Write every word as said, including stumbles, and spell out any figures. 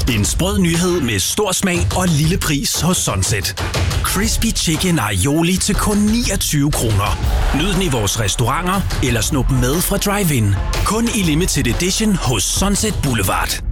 En sprød nyhed med stor smag og lille pris hos Sunset. Crispy Chicken Aioli til kun niogtyve kroner. Nyd den i vores restauranter eller snup med fra drive-in. Kun i limited edition hos Sunset Boulevard.